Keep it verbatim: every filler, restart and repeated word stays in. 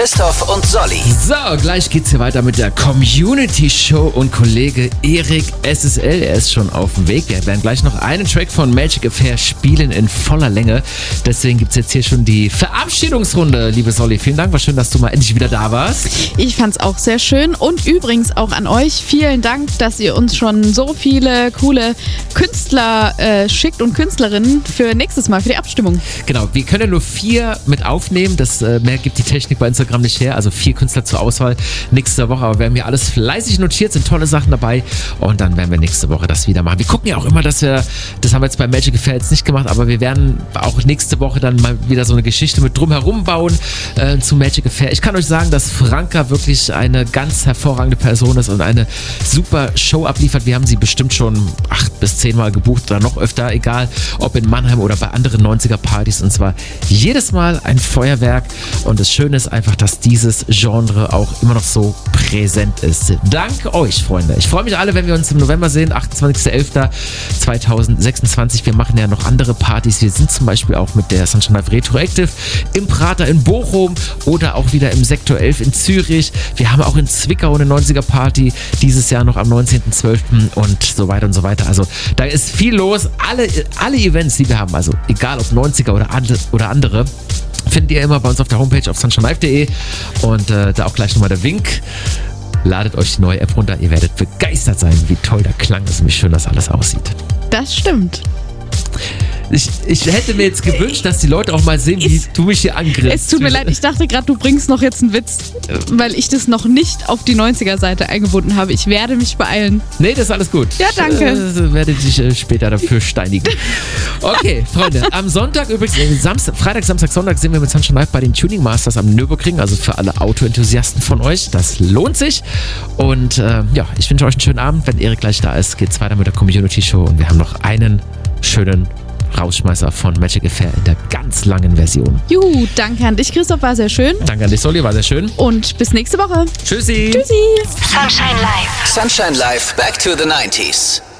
Christoph und Solly. So, gleich geht's hier weiter mit der Community Show und Kollege Erik S S L, er ist schon auf dem Weg. Wir werden gleich noch einen Track von Magic Affair spielen in voller Länge. Deswegen gibt's jetzt hier schon die Verabschiedungsrunde, liebe Solly. Vielen Dank, war schön, dass du mal endlich wieder da warst. Ich fand's auch sehr schön und übrigens auch an euch. Vielen Dank, dass ihr uns schon so viele coole Künstler äh, schickt und Künstlerinnen für nächstes Mal, für die Abstimmung. Genau, wir können ja nur vier mit aufnehmen. Das äh, mehr gibt die Technik bei Instagram nicht her, also vier Künstler zur Auswahl nächste Woche, aber wir haben hier alles fleißig notiert, sind tolle Sachen dabei und dann werden wir nächste Woche das wieder machen. Wir gucken ja auch immer, dass wir, das haben wir jetzt bei Magic Affair jetzt nicht gemacht, aber wir werden auch nächste Woche dann mal wieder so eine Geschichte mit drumherum bauen äh, zu Magic Affair. Ich kann euch sagen, dass Franka wirklich eine ganz hervorragende Person ist und eine super Show abliefert. Wir haben sie bestimmt schon acht bis zehn Mal gebucht oder noch öfter, egal ob in Mannheim oder bei anderen neunziger-Partys, und zwar jedes Mal ein Feuerwerk und das Schöne ist einfach, dass dieses Genre auch immer noch so präsent ist. Dank euch, Freunde. Ich freue mich alle, wenn wir uns im November sehen, achtundzwanzigster elfter zweitausendsechsundzwanzig. Wir machen ja noch andere Partys. Wir sind zum Beispiel auch mit der Sunshine Live Retroactive im Prater in Bochum oder auch wieder im Sektor elf in Zürich. Wir haben auch in Zwickau eine neunziger-Party dieses Jahr noch am neunzehnten zwölften und so weiter und so weiter. Also da ist viel los. Alle, alle Events, die wir haben, also egal ob neunziger oder, and- oder andere, findet ihr immer bei uns auf der Homepage auf sunshine live punkt de und äh, da auch gleich nochmal der Wink. Ladet euch die neue App runter, ihr werdet begeistert sein, wie toll der Klang ist und wie schön das alles aussieht. Das stimmt. Ich, ich hätte mir jetzt gewünscht, dass die Leute auch mal sehen, wie Es- du mich hier angriffst. Es tut mir leid, ich dachte gerade, du bringst noch jetzt einen Witz, weil ich das noch nicht auf die neunziger-Seite eingebunden habe. Ich werde mich beeilen. Nee, das ist alles gut. Ja, danke. Ich äh, werde dich äh, später dafür steinigen. Okay, Freunde, am Sonntag übrigens, äh, Samstag, Freitag, Samstag, Sonntag sind wir mit Sunshine Live bei den Tuning Masters am Nürburgring, also für alle Autoenthusiasten von euch. Das lohnt sich. Und äh, ja, ich wünsche euch einen schönen Abend. Wenn Erik gleich da ist, geht's weiter mit der Community Show und wir haben noch einen schönen Rausschmeißer von Magic Affair in der ganz langen Version. Juhu, danke an dich, Christoph, war sehr schön. Danke an dich, Solly, war sehr schön. Und bis nächste Woche. Tschüssi. Tschüssi. Sunshine Live. Sunshine Live, back to the nineties.